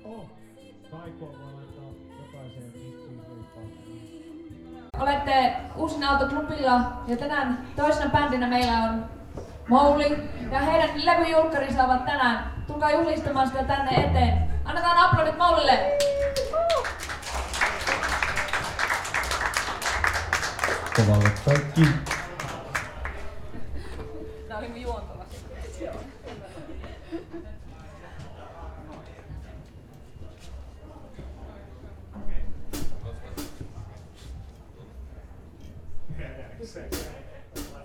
Kaikua voi laittaa jokaiseen mikkiin heippaan. Olette Uusinauto-klubilla ja tänään toisena bändinä meillä on Mouli ja heidän levyjulkkarinsa ovat tänään. Tulkaa juhlistamaan sitä tänne eteen. Annetaan aplodit Moulille! Kovalle kaikki!